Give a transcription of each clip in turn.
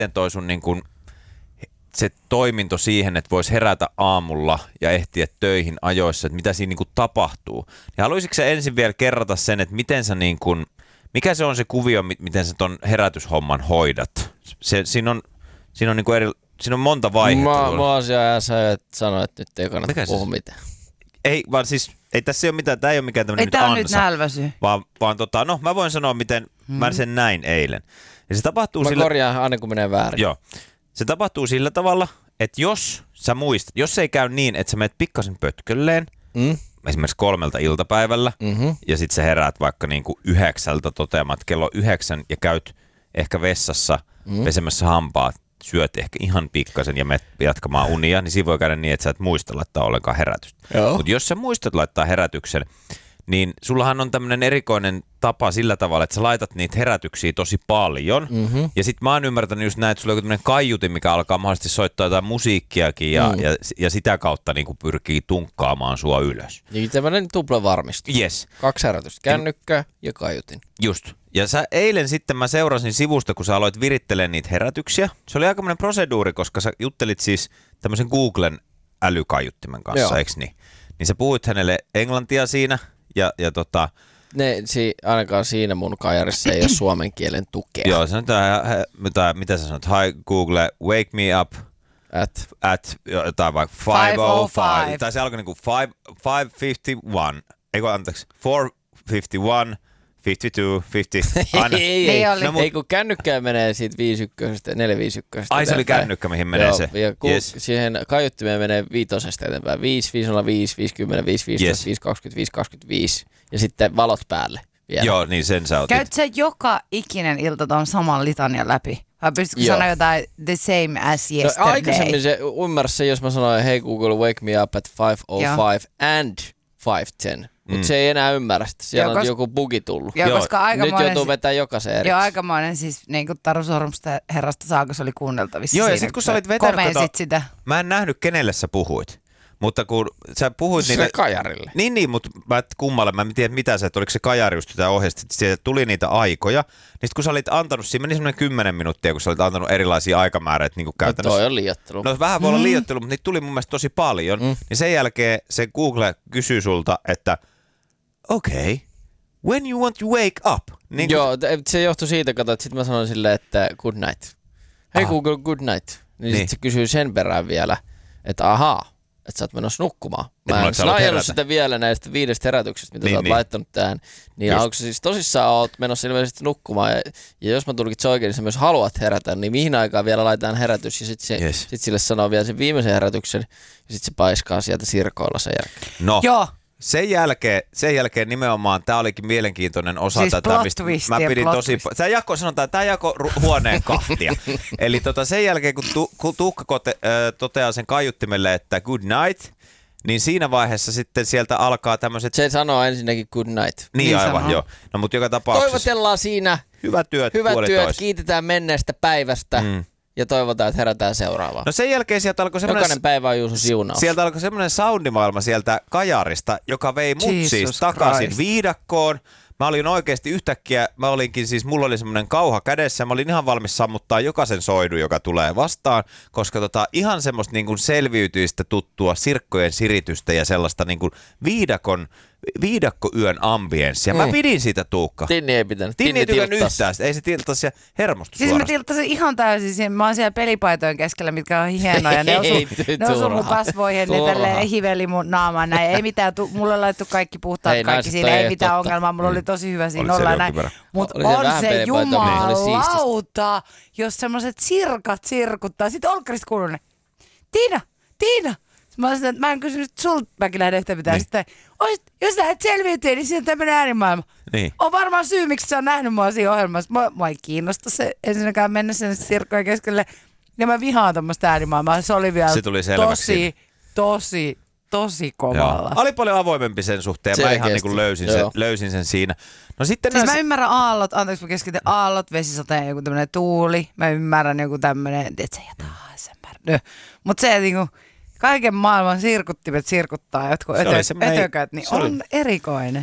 miten toi sun niin kuin, se toiminto siihen, että voisi herätä aamulla ja ehtiä töihin ajoissa, että mitä siinä niin kuin tapahtuu. Ja haluaisitko sä ensin vielä kerrata sen, että miten sä niin kuin, mikä se on se kuvio, miten sä ton herätyshomman hoidat? Siinä on niin kuin siinä on monta vaihetta. Mä asiaa sanoa, että nyt ei kannata puhua mitään. Ei, vaan siis, ei tässä ole mitään, tää ei ole mikään tämmöinen nyt ansa. Ei tää on nyt nälväsy. Vaan no mä voin sanoa, miten mä sen näin eilen. Ja se tapahtuu mä korjaan aina kun menee väärin. Joo. Se tapahtuu sillä tavalla, että jos sä muistat, jos se ei käy niin, että sä menet pikkasen pötkölleen, esimerkiksi 3 iltapäivällä, ja sit sä heräät vaikka niinku 9 toteamat kello 9 ja käyt ehkä vessassa pesemässä hampaat, syöt ehkä ihan pikkasen ja menet jatkamaan unia, niin siinä voi käydä niin, että sä et muista laittaa ollenkaan herätystä. Mutta jos sä muistat laittaa herätyksen, niin sullahan on tämmöinen erikoinen tapa sillä tavalla, että sä laitat niitä herätyksiä tosi paljon. Ja sit mä oon ymmärtänyt just näin, että sulla on tämmöinen kaiutin, mikä alkaa mahdollisesti soittaa jotain musiikkiakin ja sitä kautta niin kuin pyrkii tunkkaamaan sua ylös. Niin tämmöinen tuplavarmistus. Yes. 2 herätystä, kännykkä ja kaiutin. Just. Ja eilen sitten mä seurasin sivusta, kun sä aloit virittelemään niitä herätyksiä. Se oli aikamoinen proseduuri, koska sä juttelit siis tämmöisen Googlen älykaiuttimen kanssa, eikö niin? Niin sä puhuit hänelle englantia siinä ja ainakaan siinä mun kajarissa ei ole suomen kielen tukea. Joo, sanotaan, mitä sä sanot? Hi Google, wake me up at jotain vaikka 5:05. Tai se alkoi niinku 5:51. Eikö anteeksi, 4:51. 52, 50, aina. Ei kun kännykkään menee siitä 5:1, 4:51. Ai se oli kännykkä, mihin menee se. Ja siihen kaiuttimeen menee 5 eteenpäin. 5, 505, 50, 515, 520, 525 ja sitten valot päälle vielä. Joo, niin sen sä otit. Käyt sä joka ikinen ilta ton saman litanian läpi? Vai pystytkö sanoa jotain the same as yesterday? No, aikaisemmin se ymmärsi se, jos mä sanoin, hey Google, wake me up at 5:05 and 5:10. Mutta se ei enää ymmärrä sitä. Siellä on joku bugi tullut. Nyt joutuu vetämään jokaisen erikseen. Joo, aikamoinen siis niin kuin Taru Sormusta herrasta saako se oli kuunneltavissa. Joo, siinä, ja sit kun sä olit vetänyt, sitä. Mä en nähnyt kenelle sä puhuit. Mutta kun sä puhuit niitä kajarille. Niin, mutta kummalle, mä en tiedä mitä se, että oliko se kajari just sitä ohjasti, että sieltä tuli niitä aikoja. Niin sit kun sä olit antanut, siinä meni semmoinen 10 minuuttia, kun sä olit antanut erilaisia aikamääreitä niin kuin käytännössä. Toi on liiottelu. No vähän voi olla liiottelu, mutta niitä tuli mun mielestä tosi paljon. Niin sen jälkeen se Google kysyy sulta, että okay, when you want to wake up? Niin joo, se johtui siitä, että sitten mä sanoin silleen, että good night. Hey Google, good night. Niin sitten se kysyy sen perään vielä, että että sä oot menossa nukkumaan. Mä en ajanut sitä vielä näistä 5 herätyksestä, mitä sä oot laittanut tähän. Niin onko se siis tosissaan oot menossa ilmeisesti nukkumaan. Ja jos mä tulkitsin oikein, niin sä myös haluat herätä, niin mihin aikaan vielä laitetaan herätys. Ja sit sille sanoo vielä sen viimeisen herätyksen. Ja sit se paiskaa sieltä sirkoilla sen jälkeen. No. Joo. Sen jälkeen nimenomaan, tämä olikin mielenkiintoinen osa siis tätä, mistä mä pidin tosi... Tämä jako huoneen kahtia. Eli sen jälkeen, kun Tuukka toteaa sen kaiuttimelle, että good night, niin siinä vaiheessa sitten sieltä alkaa tämmöiset... Se sanoo ensinnäkin good night. Niin aivan, joo. No mutta joka tapauksessa... Toivotellaan siinä. Hyvät työt, kiitetään menneestä päivästä. Ja toivotaan, että herätään seuraavaan. No sen jälkeen sieltä alkoi semmoinen... Jokainen päivä on Juuson siunaus. Sieltä alkoi semmoinen soundimaailma sieltä kajarista, joka vei mut siis takaisin viidakkoon. Mä olin oikeasti yhtäkkiä, mulla oli semmoinen kauha kädessä, mä olin ihan valmis sammuttaa jokaisen soidun, joka tulee vastaan, koska ihan semmoista niin kuin selviytyistä tuttua sirkkojen siritystä ja sellaista niin kuin viidakkoyön ambienssia. Mä pidin siitä, Tuukka. Tinni ei pitänyt. Tinni ei tykännyt yhtään. Ei se tiltasi ja hermostus siis suorastaan. Mä tiltasin ihan täysin. Mä oon siellä pelipaitojen keskellä, mitkä on hienoja. Ne osuu mun kasvoihin, ne tälleen hiveli mun naamaan näin. Ei mitään, mulle on laittu kaikki puhtaat kaikki siinä. Ei mitään ongelmaa. Mulla oli tosi hyvä siinä olla näin. Mutta on se jumalauta, jos semmoiset sirkat sirkuttaa. Sitten olkkarista kuuluu ne. Tiina. Mä en kysynyt sulta, mäkin lähden yhtä mitään. Niin. Sitten, jos sä et selviytyä, niin siinä on tämmöinen äänimaailma. Niin. On varmaan syy, miksi sä on nähnyt mua siinä ohjelmassa. Mua ei kiinnosta se ensinnäkään mennä sen sirkkojen keskelle. Ja mä vihaan tämmöistä äänimaailmaa. Se oli vielä tosi kovalla. Oli paljon avoimempi sen suhteen. Mä ihan niin kuin löysin sen siinä. No sitten siis mä ymmärrän aallot, anteeksi mä keskityn aallot, vesisateen, joku tämmönen tuuli. Mä ymmärrän joku tämmönen, että se jotain ASMR. Mutta se niinku... Kaiken maailman sirkuttimet sirkuttaa jotkut ötökät, niin on erikoinen.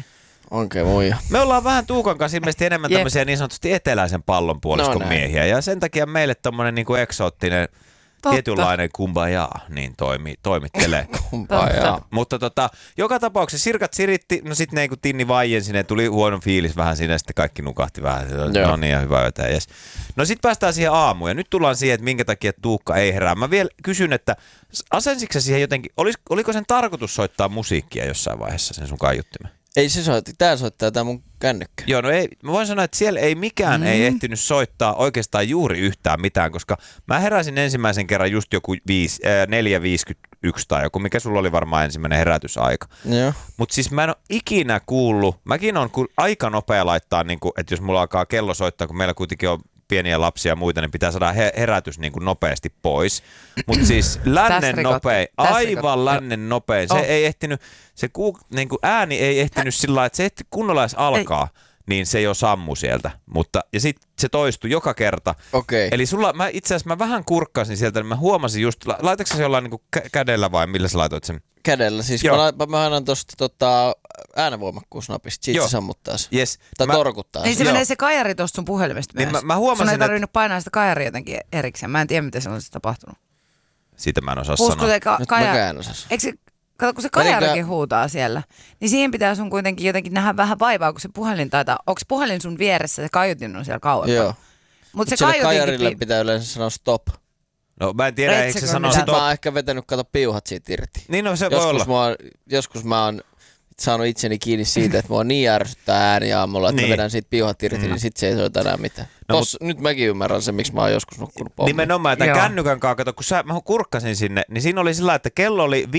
Okei, muija. Me ollaan vähän Tuukan kanssa ilmeisesti enemmän tämmöisiä niin sanotusti eteläisen pallonpuoliskon miehiä. Ja sen takia meille tommonen niinku eksoottinen tietynlainen kumbajaa niin toimittelee. Mutta joka tapauksessa sirkat siritti, no sit ne kun Tinni vaiensi, ne tuli huono fiilis vähän siinä, sitten kaikki nukahti vähän. No niin, ja hyvä yötä, yes. No sit päästään siihen aamuun, ja nyt tullaan siihen, että minkä takia Tuukka ei herää. Mä vielä kysyn, että asensitko sä siihen jotenkin, oliko sen tarkoitus soittaa musiikkia jossain vaiheessa sen sun kaiuttimen? Ei se soitti, tää soittaa tää mun kännykkä. Joo, no ei, mä voin sanoa, että siellä ei mikään ei ehtinyt soittaa oikeastaan juuri yhtään mitään, koska mä heräsin ensimmäisen kerran just joku 4:51 tai joku, mikä sulla oli varmaan ensimmäinen herätysaika. Joo. Mut siis mä en ole ikinä kuullut, mäkin on aika nopea laittaa, niin kun, että jos mulla alkaa kello soittaa, kun meillä kuitenkin on pieniä lapsia ja muita, niin pitää saada herätys niin kuin nopeasti pois. Mutta siis lännen nopein, aivan lännen nopein. Se ei ehtinyt, se niin kuin ääni ei ehtinyt sillä lailla, että se ehti kunnolla edes alkaa, niin se jo sammu sieltä. Ja sitten se toistui joka kerta. Okay. Eli itse asiassa mä vähän kurkkasin sieltä, niin mä huomasin just, laitatko sä jollain niin kuin kädellä vai millä sä laitoit sen? Kädellä, siis mä annan tosta äänenvoimakkuusnapista, siitä se sammuttaa se. Yes. Tai torkuttaa niin se menee se kajari tosta sun puhelimesta myös. Niin mä huomasin, sun ei tarvinnut painaa sitä kajaria jotenkin erikseen. Mä en tiedä, miten se on tapahtunut. Siitä mä en osaa sanoa. Nyt mäkään en osaa. Kato, kun se kajarikin huutaa siellä, niin siihen pitää sun kuitenkin jotenkin nähdä vähän vaivaa, kun se puhelin taitaa. Onko puhelin sun vieressä, se kaiutin on siellä kauempana? Joo. Mutta se kajarille pitää yleensä sanoa stop. No mä en tiedä, eikö se sano stop. Mä oon ehkä vetänyt piuhat siitä irti. Niin no se voi olla. Joskus mä oon saanut itseni kiinni siitä, että mua niin ärsyttää ääni aamulla, että mä vedän siitä piuhat irti, niin sit se ei soita enää mitään. Nyt mäkin ymmärrän sen, miksi mä oon joskus nukkunut pommiin. Nimenomaan, että kännykän kaa, kato, kun mä kurkkasin sinne, niin siinä oli sillä, että kello oli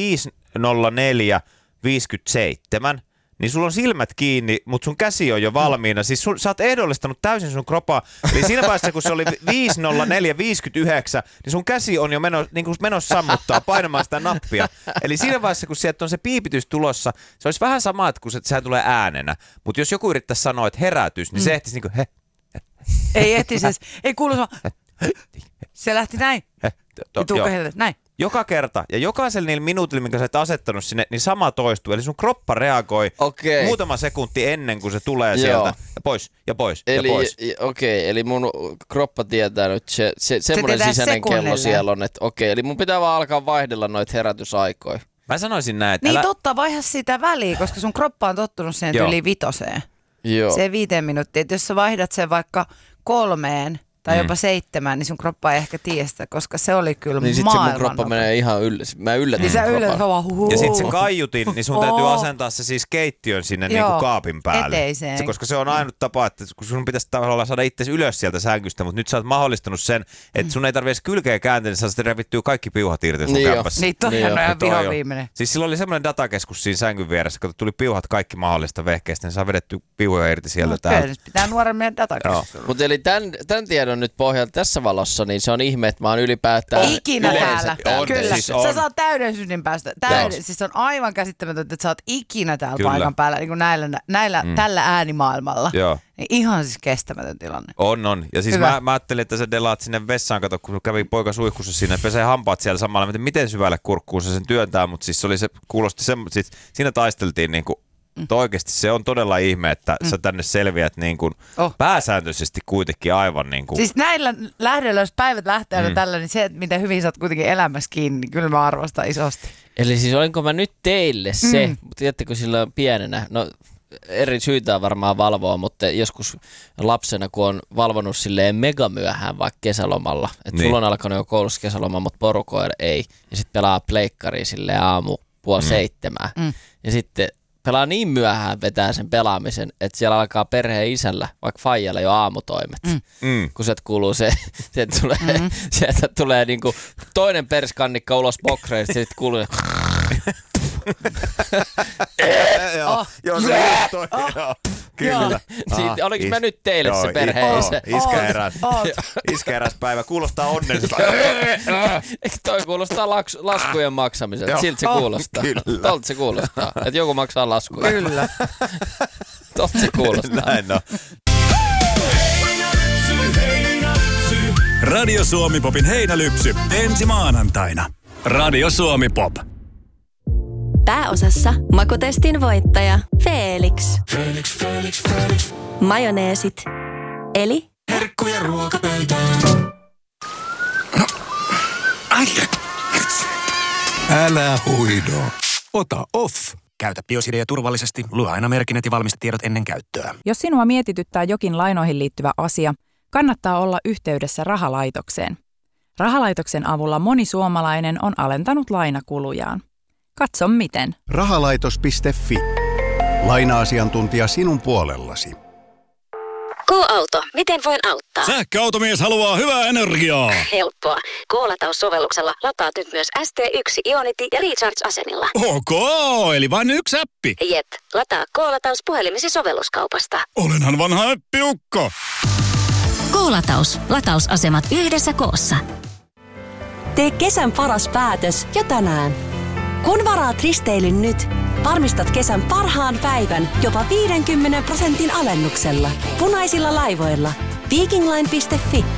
5:04:57, niin sulla on silmät kiinni, mutta sun käsi on jo valmiina. Siis sä oot ehdollistanut täysin sun kropaa. Eli siinä vaiheessa, kun se oli 5:04:59, niin sun käsi on jo menossa sammuttaa painamaan sitä nappia. Eli siinä vaiheessa, kun sieltä on se piipitys tulossa, se olisi vähän sama, että kun sehän tulee äänenä. Mutta jos joku yrittäisi sanoa, että herätys, niin se ehtisi niin kuin Ei ehtisi, ei kuulu se lähti näin. Ja Tuukka näin. Joka kerta ja jokaisella niillä minuutilla, minkä sä et asettanut sinne, niin sama toistuu. Eli sun kroppa reagoi muutama sekunti ennen kuin se tulee sieltä ja pois ja pois ja pois. Eli mun kroppa tietää nyt, semmoinen sisäinen kello siellä on, että eli mun pitää vaan alkaa vaihdella noita herätysaikoja. Mä sanoisin näin, että totta, vaiha sitä väliä, koska sun kroppa on tottunut siihen yli 5. Joo. Se 5 minuuttia. Että jos sä vaihdat sen vaikka 3 tai jopa 7, niin sun kroppa ei ehkä tiedä sitä, koska se oli kyllä niin maailman. Niin sit se mun kroppa menee ihan mä yllätän niin mun kroppan. Ja sit se kaiutin, niin sun täytyy asentaa se siis keittiön sinne niinku kaapin päälle. Eteiseen. Koska se on ainut tapa, että kun sun pitäisi tavallaan saada itsesi ylös sieltä sänkystä, mutta nyt sä oot mahdollistanut sen, että sun ei tarvitse kylkeä kääntää, niin sä sitten revittyy kaikki piuhat irti sun kämpässä. Niin toi on ihan viho viimeinen. Siis silloin oli semmoinen datakeskus siinä sängyn vieressä, kun tuli piuhat kaikki mahdollista vehkeistä, niin saa vedetty piuhoja irti sieltä täältä. Pitää nuoren meidän datakeskus. Mutta eli tämän tiedon nyt pohjalta tässä valossa, niin se on ihme, että mä oon ylipäätään ikinä täällä. Kyllä, siis sä saat täyden synnin päästä. Siis on aivan käsittämätöntä, että sä oot ikinä täällä paikan päällä, niin kuin tällä äänimaailmalla. Joo. Niin ihan siis kestämätön tilanne. On. Ja siis mä ajattelin, että sä delaat sinne vessaan, kato, kun kävi poika suihkussa sinne, pesee hampaat siellä samalla, miten syvälle kurkkuun se sen työntää, mutta siis kuulosti siis siinä taisteltiin niinku. Oikeasti se on todella ihme, että sä tänne selviät niin kuin pääsääntöisesti kuitenkin aivan niin kuin. Siis näillä lähdöillä, jos päivät lähtee tällä, niin se, että miten hyvin sä oot kuitenkin elämässä kiinni, niin kyllä mä arvostan isosti. Eli siis olinko mä nyt teille se, mutta tiedättekö silloin pienenä, no eri syitä varmaan valvoa, mutta joskus lapsena, kun on valvonut silleen mega myöhään vaikka kesälomalla, että sulla on alkanut jo koulussa kesäloma, mutta porukoilla ei, ja sitten pelaa pleikkariin silleen 6:30, ja sitten pelaa niin myöhään vetää sen pelaamisen, että siellä alkaa perheen isällä, vaikka faijalla jo aamutoimet. Kun sieltä kuuluu sieltä tulee niinku toinen perskannikka ulos bokreista, sitten kuuluu Joo, se just toi. Kyllä. Oliko mä nyt teille se perheen isä? Iskä eräs päivä. Kuulostaa onnelliselta. Eikö toi kuulostaa laskujen maksamiselta? Siltä se kuulostaa. Tolta se kuulostaa. Että joku maksaa laskuja. Kyllä. Tolta se kuulostaa. Näin on. Radio Suomi Popin heinälypsy ensi maanantaina. Radio Suomi Pop. Pääosassa makutestin voittaja Felix. Felix. Majoneesit. Eli Herkkuja ruokapöytään. Ai. Älä huido. Ota off. Käytä Biosidea turvallisesti. Lue aina merkinnät ja valmistetiedot ennen käyttöä. Jos sinua mietityttää jokin lainoihin liittyvä asia, kannattaa olla yhteydessä rahalaitokseen. Rahalaitoksen avulla moni suomalainen on alentanut lainakulujaan. Katso miten. Rahalaitos.fi. Laina-asiantuntija sinun puolellasi. K-auto. Miten voin auttaa? Sähköautomies haluaa hyvää energiaa. Helppoa. K-lataussovelluksella lataat nyt myös ST1, Ionity ja Recharge-asemilla. Ok, eli vain yksi appi. Jep. Lataa K-lataus puhelimesi sovelluskaupasta. Olenhan vanha äppiukko. K-lataus. Latausasemat yhdessä koossa. tee kesän paras päätös jo tänään. Kun varaat risteilyn nyt, varmistat kesän parhaan päivän jopa 50% alennuksella. Punaisilla laivoilla. Vikingline.fi